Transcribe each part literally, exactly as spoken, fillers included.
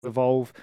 evolve.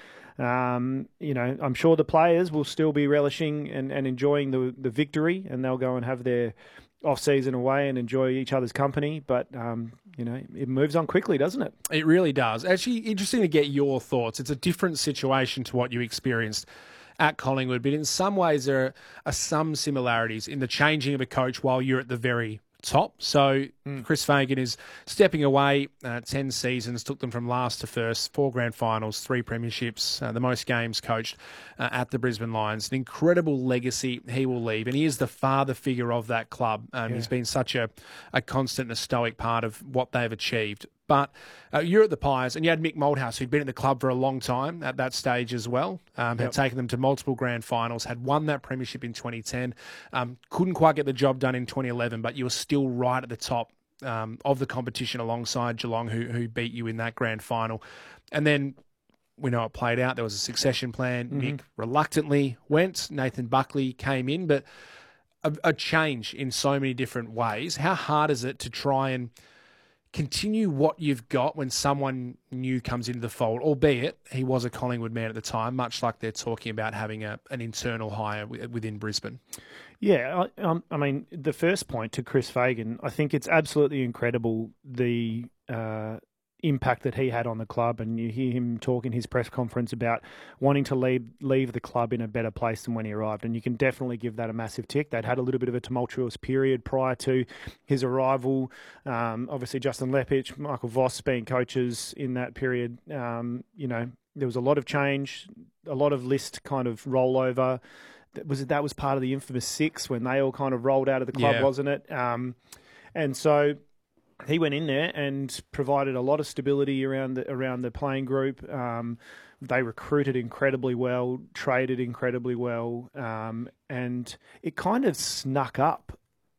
Um, you know, I'm sure the players will still be relishing and, and enjoying the the victory, and they'll go and have their off-season away and enjoy each other's company. But, um, you know, it moves on quickly, doesn't it? It really does. Actually, interesting to get your thoughts. It's a different situation to what you experienced at Collingwood, but in some ways there are, are some similarities in the changing of a coach while you're at the very top. So mm. Chris Fagan is stepping away. Uh, ten seasons, took them from last to first, four grand finals, three premierships, uh, the most games coached uh, at the Brisbane Lions. An incredible legacy he will leave, and he is the father figure of that club. Um, yeah. He's been such a, a constant and a stoic part of what they've achieved. But uh, you're at the Pies, and you had Mick Malthouse, who'd been at the club for a long time at that stage as well, um, had yep. taken them to multiple grand finals, had won that premiership in twenty ten, um, couldn't quite get the job done in twenty eleven, but you were still right at the top um, of the competition alongside Geelong, who, who beat you in that grand final. And then we know it played out. There was a succession plan. Mm-hmm. Mick reluctantly went. Nathan Buckley came in, but a, a change in so many different ways. How hard is it to try and continue what you've got when someone new comes into the fold, albeit he was a Collingwood man at the time, much like they're talking about having a, an internal hire within Brisbane? Yeah, I, um, I mean, the first point to Chris Fagan, I think it's absolutely incredible the uh, impact that he had on the club, and you hear him talk in his press conference about wanting to leave leave the club in a better place than when he arrived, and you can definitely give that a massive tick. They'd had a little bit of a tumultuous period prior to his arrival. Um, obviously, Justin Lepich, Michael Voss being coaches in that period. Um, you know, there was a lot of change, a lot of list kind of rollover. That was that was part of the infamous six when they all kind of rolled out of the club, yeah. wasn't it? Um, and so he went in there and provided a lot of stability around the around the playing group. Um, they recruited incredibly well, traded incredibly well, um, and it kind of snuck up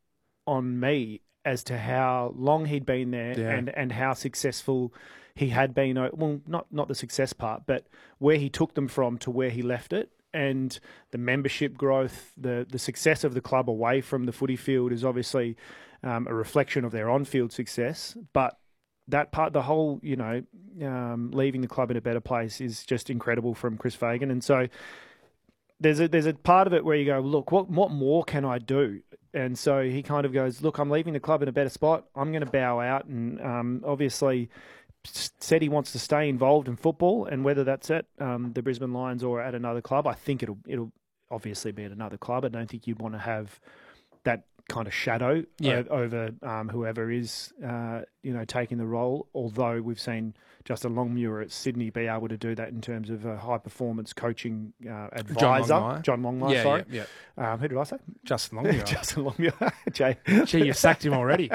on me as to how long he'd been there yeah. and, and how successful he had been. Well, not not the success part, but where he took them from to where he left it. And the membership growth, the the success of the club away from the footy field is obviously um, a reflection of their on-field success. But that part, the whole, you know, um, leaving the club in a better place is just incredible from Chris Fagan. And so there's a there's a part of it where you go, look, what what more can I do? And so he kind of goes, look, I'm leaving the club in a better spot. I'm going to bow out, and um, obviously said he wants to stay involved in football, and whether that's at um, the Brisbane Lions or at another club, I think it'll it'll obviously be at another club. I don't think you'd want to have that kind of shadow yeah. o- over um, whoever is uh, you know taking the role. Although we've seen Justin Longmuir at Sydney be able to do that in terms of a high performance coaching uh, advisor. John Longmire. John Longmire, yeah, sorry. Yeah, yeah. Um, who did I say? Justin Longmuir. Justin Longmuir. Jay. Gee, you've sacked him already.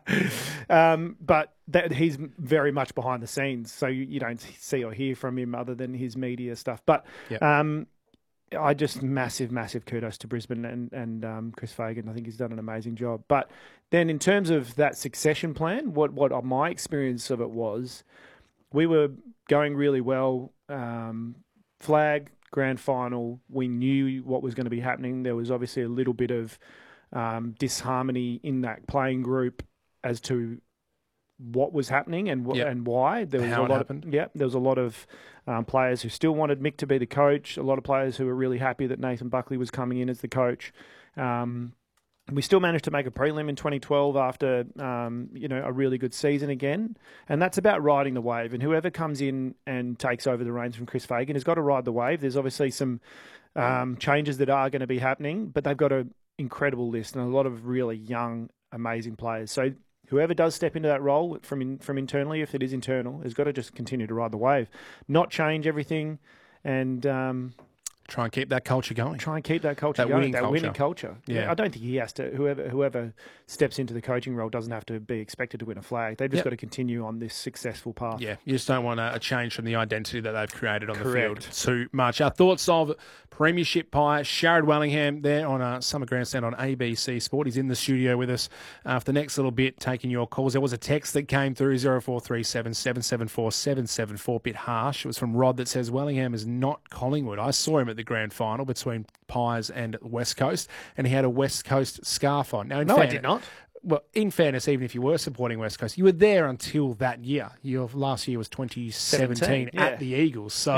um, but that he's very much behind the scenes, so you, you don't see or hear from him other than his media stuff. But yep. um, I just massive, massive kudos to Brisbane and, and um, Chris Fagan. I think he's done an amazing job. But then in terms of that succession plan, what, what my experience of it was, we were going really well. Um, flag, grand final, we knew what was going to be happening. There was obviously a little bit of um, disharmony in that playing group as to what was happening and wh- yep. and why. There was How a it lot happened. Of, yeah, there was a lot of um, players who still wanted Mick to be the coach. A lot of players who were really happy that Nathan Buckley was coming in as the coach. Um, we still managed to make a prelim in twenty twelve after um, you know a really good season again, and that's about riding the wave. And whoever comes in and takes over the reins from Chris Fagan has got to ride the wave. There's obviously some um, changes that are going to be happening, but they've got an incredible list and a lot of really young, amazing players. So whoever does step into that role from in, from internally, if it is internal, has got to just continue to ride the wave, not change everything, and um, try and keep that culture going. Try and keep that culture that going. Winning that culture. winning culture. Yeah. yeah, I don't think he has to. Whoever whoever steps into the coaching role doesn't have to be expected to win a flag. They've just yep. got to continue on this successful path. Yeah, you just don't want a, a change from the identity that they've created on Correct. the field too much. Our thoughts of Premiership Pie, Sharrod Wellingham there on a Summer Grandstand on A B C Sport. He's in the studio with us uh, for the next little bit, taking your calls. There was a text that came through, zero four three seven, seven seven four, seven seven four, bit harsh. It was from Rod that says, Wellingham is not Collingwood. I saw him at the grand final between Pies and West Coast, and he had a West Coast scarf on. Now, in no, fact, I did not. well, in fairness, even if you were supporting West Coast, you were there until that year. Your last year was twenty seventeen seventeen, yeah. at the Eagles. So